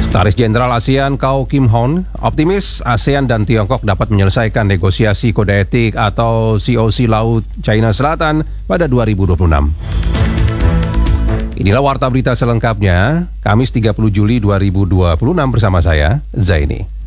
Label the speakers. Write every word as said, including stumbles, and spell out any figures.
Speaker 1: Sekretaris Jenderal ASEAN Kau Kim Hon optimis ASEAN dan Tiongkok dapat menyelesaikan negosiasi kode etik atau C O C Laut China Selatan pada dua ribu dua puluh enam. Inilah warta berita selengkapnya, Kamis tiga puluh Juli dua ribu dua puluh enam bersama saya, Zaini.